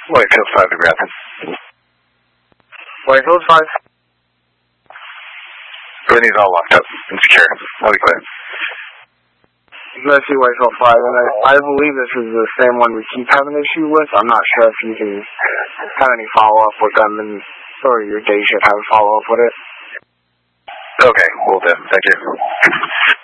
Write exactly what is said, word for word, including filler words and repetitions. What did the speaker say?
Whitefield five to Grafton. Whitefield five. Everything's all locked up and secure. I'll be clear. You guys see Whitefield five, and I, I believe this is the same one we keep having an issue with. I'm not sure if you can have any follow-up with them, and or your day shift have a follow-up with it. Okay, we'll do. Thank you.